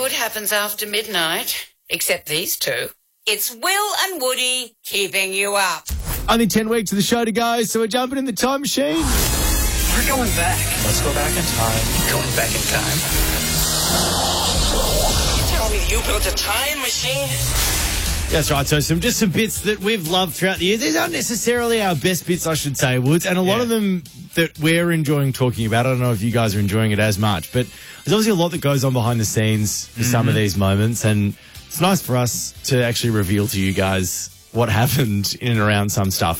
good happens after midnight, except these two. It's Will and Woody keeping you up. Only 10 weeks of the show to go, so we're jumping in the time machine. We're going back. Let's go back in time. Going back in time. You tell me you built a time machine? That's right, so some bits that we've loved throughout the year. These aren't necessarily our best bits, I should say, Woods, and a lot of them that we're enjoying talking about. I don't know if you guys are enjoying it as much, but there's obviously a lot that goes on behind the scenes for some of these moments, and it's nice for us to actually reveal to you guys what happened in and around some stuff.